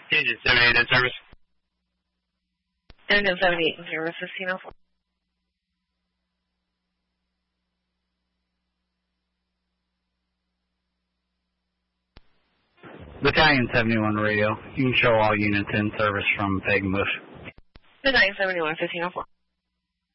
Engine 78 in service. Engine 78 in service, 1504. Battalion 71 radio. You can show all units in service from Pagan Bush. Battalion 71, 1504.